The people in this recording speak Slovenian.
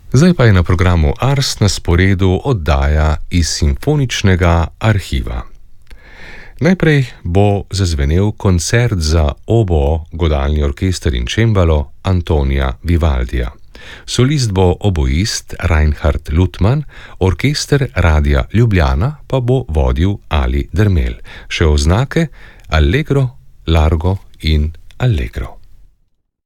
Zdaj pa je na programu Ars na sporedu oddaja iz simfoničnega arhiva. Najprej bo zazvenel koncert za oboo, godalni orkester in čembalo Antonija Vivaldija. Solist bo oboist Reinhard Lutmann, orkester Radia Ljubljana pa bo vodil Ali Dermel. Še oznake Allegro, Largo in Allegro.